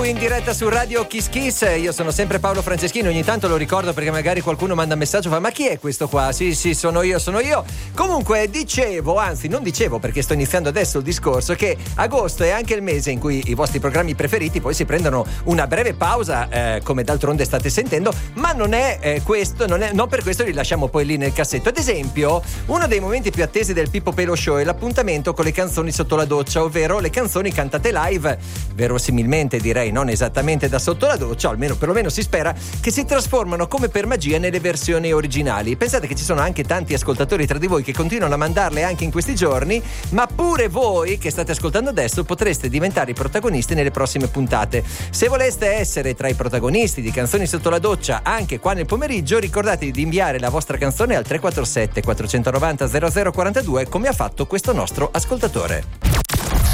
In diretta su Radio Kiss Kiss, io sono sempre Paolo Franceschini, ogni tanto lo ricordo perché magari qualcuno manda un messaggio e fa: ma chi è questo qua? Sì, sono io. Comunque non dicevo perché sto iniziando adesso il discorso, che agosto è anche il mese in cui i vostri programmi preferiti poi si prendono una breve pausa, come d'altronde state sentendo, ma non è questo, non per questo li lasciamo poi lì nel cassetto. Ad esempio, uno dei momenti più attesi del Pippo Pelo Show è l'appuntamento con le canzoni sotto la doccia, ovvero le canzoni cantate live, verosimilmente direi non esattamente da sotto la doccia, almeno perlomeno si spera, che si trasformano come per magia nelle versioni originali. Pensate che ci sono anche tanti ascoltatori tra di voi che continuano a mandarle anche in questi giorni, ma pure voi che state ascoltando adesso potreste diventare i protagonisti nelle prossime puntate. Se voleste essere tra i protagonisti di Canzoni sotto la doccia anche qua nel pomeriggio, ricordatevi di inviare la vostra canzone al 347 490 0042 come ha fatto questo nostro ascoltatore.